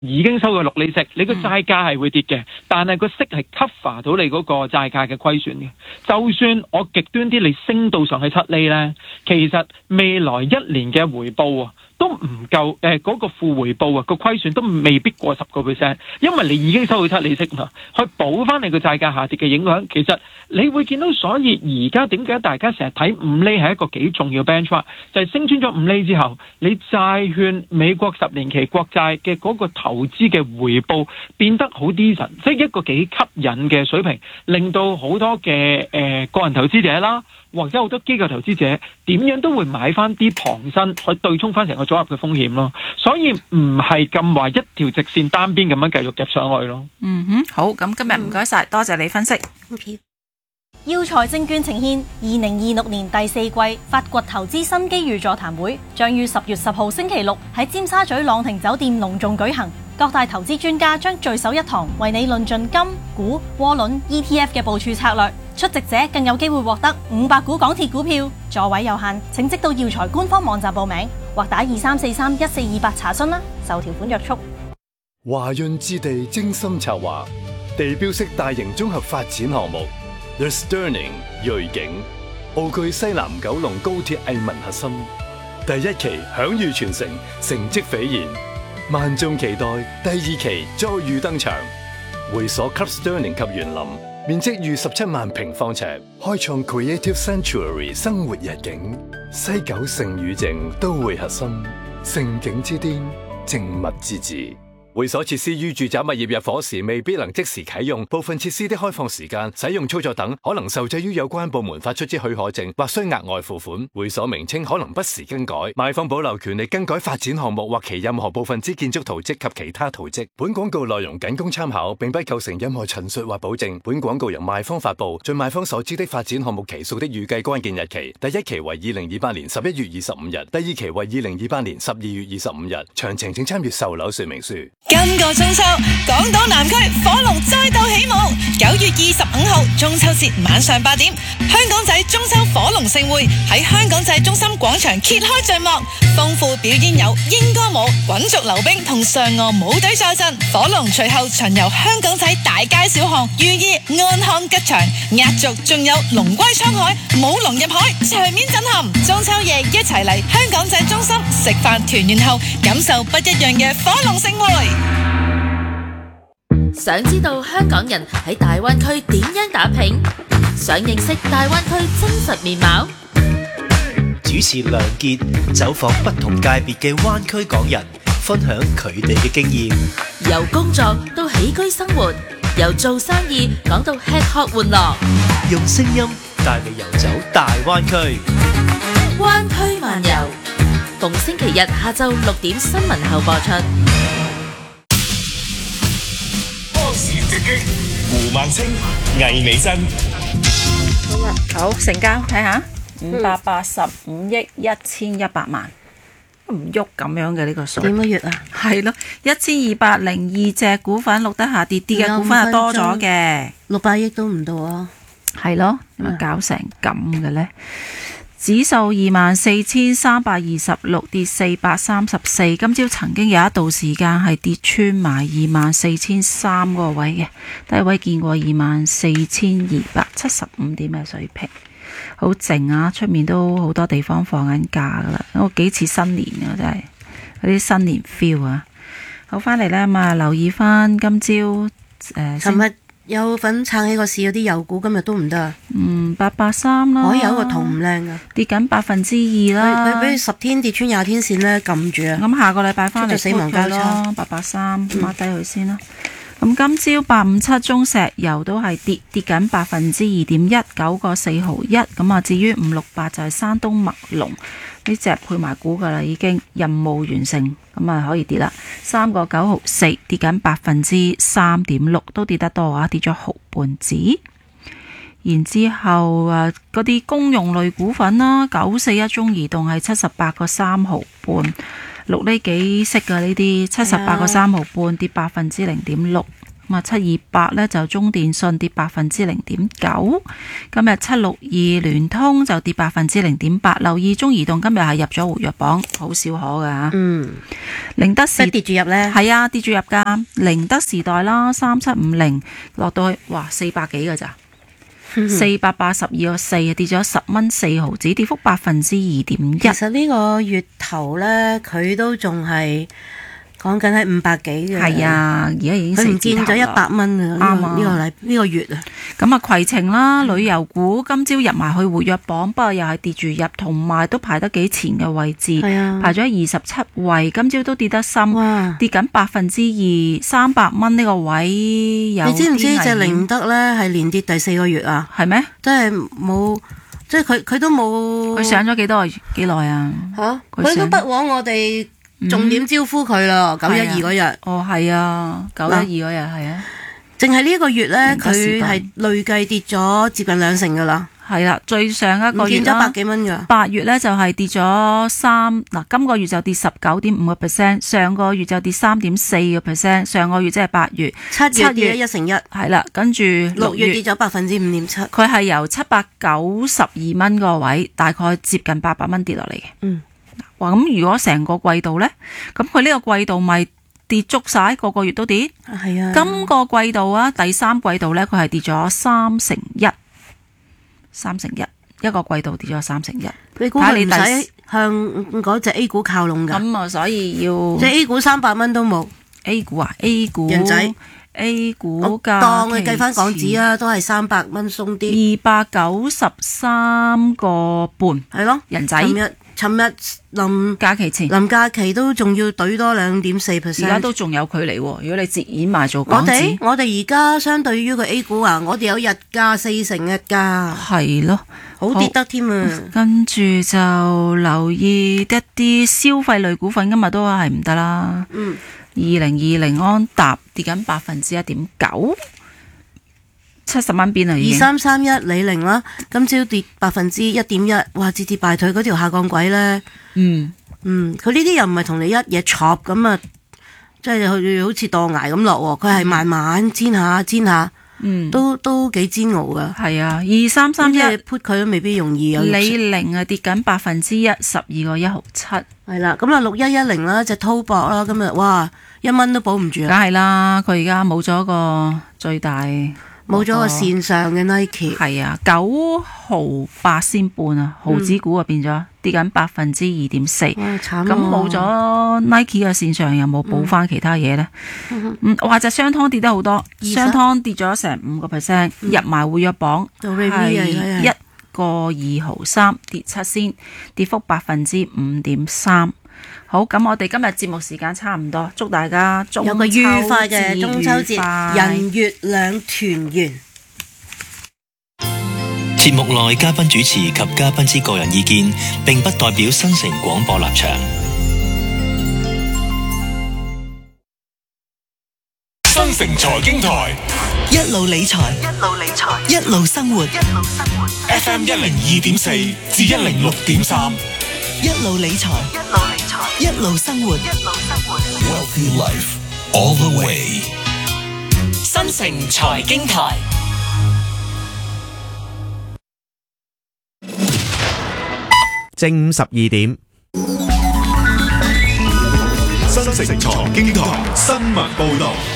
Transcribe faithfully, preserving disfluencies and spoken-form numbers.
已經收嘅綠利息，你個債價係會跌嘅，但係個息係 cover 到你嗰個債價嘅虧損嘅。就算我極端啲，你升到上去七厘呢，其實未來一年嘅回報啊，都唔夠誒，嗰、呃嗰個負回報啊，個虧損都未必過十個 percent， 因為你已經收到七厘息嘛，去補翻你個債價下跌嘅影響。其實你會見到，所以而家點解大家成日睇五厘係一個幾重要 benchmark，就係升穿咗五厘之後，你債券美國十年期國債嘅嗰個投資嘅回報變得好 decent， 即係一個幾吸引嘅水平，令到好多嘅誒、呃、個人投資者啦，或者好多機構投資者點樣都會買翻啲旁身去對沖翻成個組合嘅風險咯，所以唔係咁話一條直線單邊咁樣繼續入上去咯。 嗯哼，好，咁今日唔該晒，多謝你分析。 Okay. 耀才證券呈現二零二六年第四季發掘投資新機遇座談會，將於十月十號星期六喺尖沙咀朗廷酒店隆重舉行。各大投資專家將聚首一堂，為你論盡金、股、窩輪、E T F 嘅部署策略。出席者更有機會獲得五百股港鐵股票，座位有限，請即到耀才官方網站報名，或打二三四三一四二八查詢啦。受條款約束。 華潤置地精心策劃地標式大型綜合發展項目 The Sterling 瑞景，奧據西南九龍高鐵藝文核心，第一期享譽全城，成績斐然，萬眾期待第二期再遇登場。會所 Club Sterling 及園林，面積逾十七萬平方尺，開創 Creative Sanctuary 生活日景。西九盛與靜都會核心，盛景之巔，靜物之至。會所設施於住宅物業入伙時未必能即時啟用，部分設施的開放時間、使用操作等可能受制於有關部門發出之許可證，或需額外付款。會所名稱可能不時更改，賣方保留權利更改發展項目或其任何部分之建築圖則及其他圖則。本廣告內容僅供參考，並不構成任何陳述或保證。本廣告由賣方發布，盡賣方所知的發展項目期數的預計關鍵日期。第一期為二零二八年十一月二十五日，第二期為二零二八年十二月二十五日。詳情請參閱售樓說明書。 今個中秋，港島南區火龍再度起舞。九月二十五號中秋節晚上八點，香港仔中秋火龍盛會喺香港仔中心廣場揭開序幕。豐富表演有英歌舞、滾軸溜冰同嫦娥舞隊助陣。火龍隨後巡遊香港仔大街小巷，寓意安康吉祥。壓軸仲有龍歸滄海、舞龍入海，場面震撼。中秋夜一齊嚟香港仔中心食飯團圓後，感受不一樣嘅火龍盛會。 想知道香港人喺大灣區點樣打拼？想認識大灣區真實面貌？ 主持梁傑走訪不同界別嘅灣區港人，分享佢哋嘅經驗。 由工作到起居生活，由做生意講到吃喝玩樂， 用聲音帶你遊走大灣區。 灣區漫遊，逢星期日下晝六點新聞後播出。 直擊胡萬清、魏美珍。 好，成交睇下五百八十五億一千一百萬，唔喐咁樣嘅呢個數。 點個月啊？ 係咯，一千二百零二隻股份錄得下跌，跌嘅股份係多咗嘅， 六百億都唔到啊。 係咯，點解搞成咁嘅呢？指數二萬四千三百二十六，跌四百三十四。今朝曾經有一度時間係跌穿埋二萬四千三嗰個位嘅，低位見過二萬四千二百七十五點嘅水平。好靜啊，出面都好多地方放緊假噶啦，我幾似新年啊，真係嗰啲新年 feel 啊。好，翻嚟呢，咁啊，留意翻今朝誒， 尋日有份撐起個市嗰啲油股，今日都唔得啊。 嗯，八八三啦， 我有一個圖唔靚噶，跌緊百分之二啦。 佢俾十天跌穿廿天線咧，撳住啊。 咁下個禮拜翻嚟死亡交叉， 八八三抹低佢先啦。咁今朝八五七中石油都係跌跌緊百分之二點一，九個四毫一。咁啊，至於五六八就係山東麥隆呢隻配埋股噶啦，已經任務完成，咁啊可以跌啦。三個九毫四，跌緊百分之三點六，都跌得多啊，跌咗毫半子。然之後啊，嗰啲公用類股份啦，九四一中移動係七十八個三毫半。六厘幾息嘅呢啲，七十八個三毫半，跌百分之零點六。 咁啊，七二八咧就中電信跌百分之零點九。今日七六二聯通就跌百分之零點八。留意中移動今日係入咗活躍榜，好少可㗎嚇。 嗯， 寧德時跌住入咧， 係啊，跌住入㗎。寧德時代啦，三七五零落到去，哇，四百幾㗎咋？四百八十二個四，跌咗十蚊四毫子，跌幅百分之二點一。 其實呢個月頭咧，佢都仲係講緊係五百幾嘅。 係啊，而家已經佢唔四字頭啦見咗一百蚊啊！呢、這個呢、這個禮呢、這個月啊， 咁啊攜程啦，旅遊股今朝入埋去活躍榜，不過又係跌住入，同埋都排得幾前嘅位置， 係啊， 排咗二十七位，今朝都跌得深， 哇跌緊百分之二，三百蚊呢個位有啲危險。 你知唔知隻寧德咧係連跌第四個月啊？ 係咩？ 即係冇，即係佢佢都冇。 佢上咗幾多幾耐啊？ 嚇！佢都不枉我哋重點招呼佢啦，九一二嗰日。 哦，係啊，九一二嗰日係啊。 淨係呢一個月咧，佢係累計跌咗接近兩成噶啦。 係啦，最上一個月唔見咗百幾蚊㗎。 八月咧就係跌咗三，嗱今個月就跌十九點五個 percent， 上個月就跌三點四個 percent， 上個月即係八月， 七月跌咗一成一， 係啦，跟住六月跌咗百分之五點七， 佢係由七百九十二蚊個位，大概接近八百蚊跌落嚟嘅。 嗯， 哇，咁如果成個季度咧，咁佢呢個季度咪跌足晒，個個月都跌。 係啊， 今個季度啊，第三季度咧，佢係跌咗三成一。三成一，一個季度跌咗三成一。 你估佢唔使向嗰隻 A 股靠攏㗎？ 咁啊，所以要即係 A 股三百蚊都冇。 A 股啊 ，A 股人仔 A 股價當佢計翻港紙啊，都係三百蚊鬆啲。 二百九十三個半， 係咯， 人仔。 尋日尋日臨假期前， 臨假期都仲要懟多兩點四 percent。 而家都仲有距離喎。如果你折現埋做港紙， 我哋我哋而家相對於個 A 股啊，我哋有日價四成日價， 係咯， 好跌得添啊！ 跟住就留意一啲消費類股份，今日都係唔得啦。 嗯， 二零二零安踏跌緊百分之一點九。七十蚊邊啊！ 二三三一李寧啦，今朝跌百分之一點一，哇！節節敗退嗰條下降軌咧， 嗯嗯，佢呢啲又唔係同你一嘢戳咁啊，即係好似好似墮崖咁落，佢係慢慢煎下煎下， 嗯， 都都幾煎熬噶。 係啊，二三三一 put 佢都未必容易啊。 李寧啊跌緊百分之一，十二個一毫七。 係啦，咁啊六一一零啦，隻滔博啦，今日哇一蚊都保唔住啊！ 梗係啦，佢而家冇咗個最大。 冇咗個線上嘅 Nike， 係啊，九毫八仙半啊，毫子股啊變咗、嗯、跌緊百分之二點四。哇，慘！咁冇咗 Nike 嘅線上，有冇補翻其他嘢呢？嗯，嗯或者商湯跌得好多，商湯跌咗成五個 percent， 入埋活躍榜係一個二毫三，跌七仙，跌幅百分之五點三。好，咁我哋今日節目時間差唔多，祝大家中秋節有個愉快嘅中秋節，人月兩團圓。 節目內嘉賓主持及嘉賓之個人意見，並不代表新城廣播立場。 新城財經台， 一路理財，一路理財，一路生活，一路生活。 F M 一零二點四至一零六點三。 一路理財，一路理財，一路生活，一路生活。 Wealthy life all the way。 新城財經台， 正午十二點。 新城財經台新聞報導。